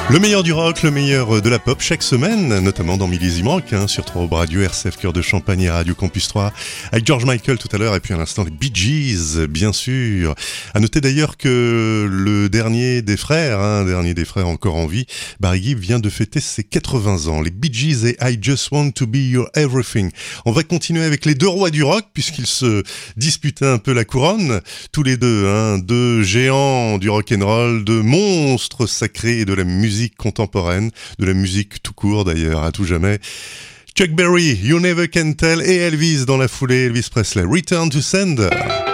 Le meilleur du rock, le meilleur de la pop chaque semaine, notamment dans Millésime Rock, sur 3 Aube Radio, RCF Cœur de Champagne et Radio Campus 3, avec George Michael tout à l'heure, et puis à l'instant les Bee Gees, bien sûr. À noter d'ailleurs que le dernier des frères encore en vie, Barry Gibb, vient de fêter ses 80 ans. Les Bee Gees et I Just Want to Be Your Everything. On va continuer avec les deux rois du rock, puisqu'ils se disputaient un peu la couronne, tous les deux, deux géants du rock'n'roll, deux monstres sacrés et de la musique contemporaine, de la musique tout court d'ailleurs, à tout jamais. Chuck Berry, You Never Can Tell, et Elvis dans la foulée, Elvis Presley, Return to Sender.